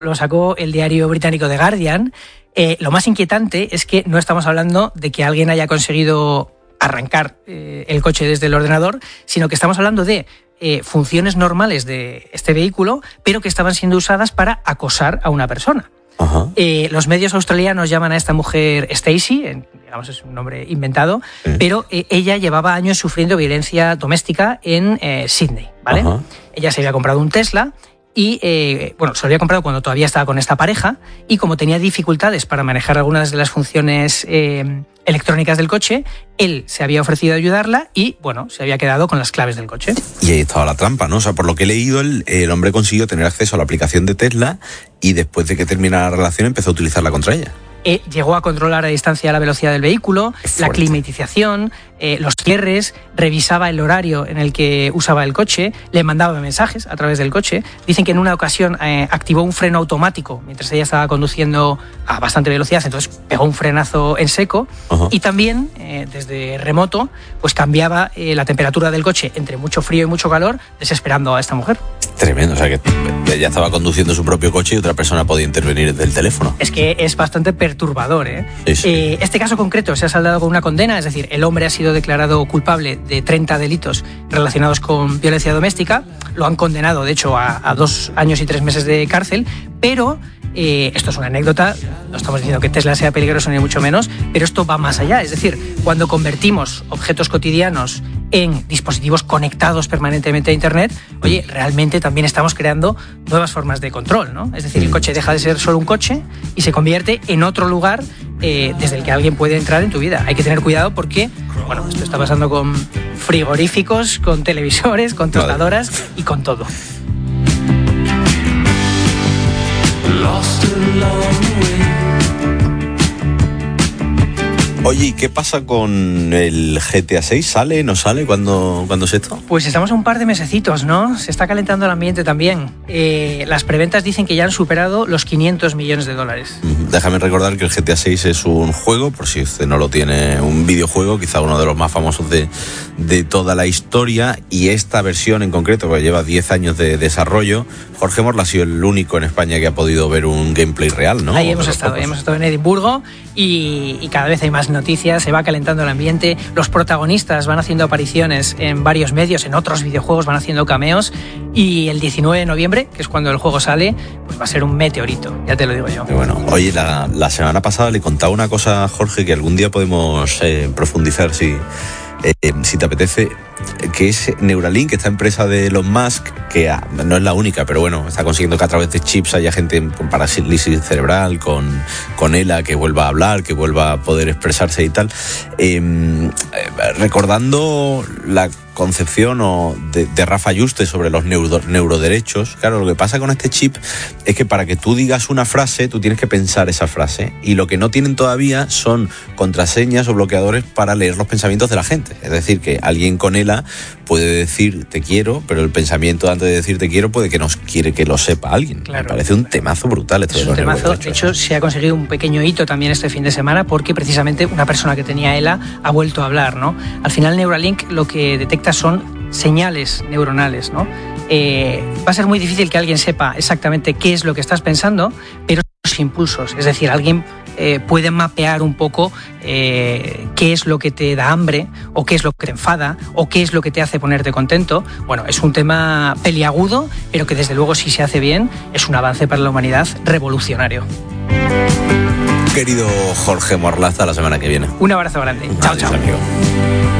lo sacó el diario británico The Guardian. Lo más inquietante es que no estamos hablando de que alguien haya conseguido arrancar el coche desde el ordenador, sino que estamos hablando de funciones normales de este vehículo, pero que estaban siendo usadas para acosar a una persona. Los medios australianos llaman a esta mujer Stacey, digamos es un nombre inventado, pero ella llevaba años sufriendo violencia doméstica en Sydney, ¿vale? Ella se había comprado un Tesla y, se lo había comprado cuando todavía estaba con esta pareja, y como tenía dificultades para manejar algunas de las funciones electrónicas del coche, él se había ofrecido a ayudarla y, se había quedado con las claves del coche. Y ahí estaba la trampa, ¿no? O sea, por lo que he leído, el hombre consiguió tener acceso a la aplicación de Tesla y después de que terminara la relación empezó a utilizarla contra ella. Llegó a controlar a distancia la velocidad del vehículo, la climatización, los cierres, revisaba el horario en el que usaba el coche, le mandaba mensajes a través del coche. Dicen que en una ocasión activó un freno automático mientras ella estaba conduciendo a bastante velocidad, entonces pegó un frenazo en seco. Y también, desde remoto, pues cambiaba la temperatura del coche entre mucho frío y mucho calor, desesperando a esta mujer. Tremendo, o sea que ella estaba conduciendo su propio coche y otra persona podía intervenir desde el teléfono. Es que es bastante perturbador, ¿eh? Sí. Este caso concreto se ha saldado con una condena, es decir, el hombre ha sido declarado culpable de 30 delitos relacionados con violencia doméstica. Lo han condenado, de hecho, a 2 años y 3 meses de cárcel, pero esto es una anécdota, no estamos diciendo que Tesla sea peligroso ni mucho menos, pero esto va más allá. Es decir, cuando convertimos objetos cotidianos en dispositivos conectados permanentemente a Internet, realmente también estamos creando nuevas formas de control, ¿no? Es decir, el coche deja de ser solo un coche y se convierte en otro lugar desde el que alguien puede entrar en tu vida. Hay que tener cuidado porque, esto está pasando con frigoríficos, con televisores, con tostadoras y con todo. Oye, ¿y qué pasa con el GTA 6? ¿Sale, no sale? ¿Cuándo es esto? Pues estamos a un par de mesecitos, ¿no? Se está calentando el ambiente también. Las preventas dicen que ya han superado los $500 millones. Déjame recordar que el GTA 6 es un juego, por si usted no lo tiene, un videojuego, quizá uno de los más famosos de toda la historia, y esta versión en concreto, que lleva 10 años de desarrollo, Jorge Morla ha sido el único en España que ha podido ver un gameplay real, ¿no? Ahí hemos estado en Edimburgo y cada vez hay más noticias, se va calentando el ambiente, los protagonistas van haciendo apariciones en varios medios, en otros videojuegos van haciendo cameos, y el 19 de noviembre, que es cuando el juego sale, pues va a ser un meteorito, ya te lo digo yo. Y bueno, oye, la semana pasada le contaba una cosa a Jorge que algún día podemos profundizar si te apetece, que es Neuralink, esta empresa de Elon Musk, que no es la única, pero está consiguiendo que a través de chips haya gente con parálisis cerebral, con ELA, que vuelva a hablar, que vuelva a poder expresarse y tal. Recordando la concepción de Rafa Yuste sobre los neuroderechos, claro, lo que pasa con este chip es que para que tú digas una frase, tú tienes que pensar esa frase, y lo que no tienen todavía son contraseñas o bloqueadores para leer los pensamientos de la gente. Es decir, que alguien con ELA puede decir te quiero, pero el pensamiento antes de decir te quiero puede que no quiere que lo sepa alguien. Claro. Me parece un temazo brutal esto. Es un temazo. De hecho, se ha conseguido un pequeño hito también este fin de semana, porque precisamente una persona que tenía ELA ha vuelto a hablar, ¿no? Al final Neuralink lo que detecta son señales neuronales, ¿no? Va a ser muy difícil que alguien sepa exactamente qué es lo que estás pensando, pero los impulsos, es decir, alguien puede mapear un poco qué es lo que te da hambre, o qué es lo que te enfada, o qué es lo que te hace ponerte contento. Bueno, es un tema peliagudo, pero que desde luego, si se hace bien, es un avance para la humanidad revolucionario. Querido Jorge Morla, hasta la semana que viene. Un abrazo grande. Chao, chao. Amigo.